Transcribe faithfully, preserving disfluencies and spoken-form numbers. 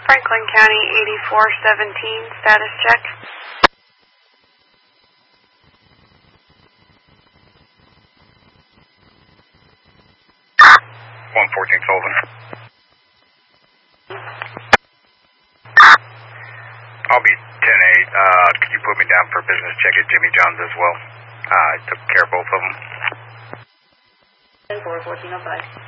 Franklin County eighty-four seventeen, status check. one fourteen Sullivan. I'll be ten eight. Uh, could you put me down for business check at Jimmy John's as well? Uh, I took care of both of them. four fourteen oh five.